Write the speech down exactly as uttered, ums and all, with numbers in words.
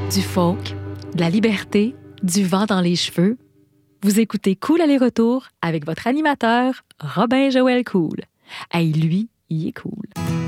du folk, de la liberté, du vent dans les cheveux. Vous écoutez Cool Aller-Retour avec votre animateur, Robin Joël Cool. Hey, lui, il est cool.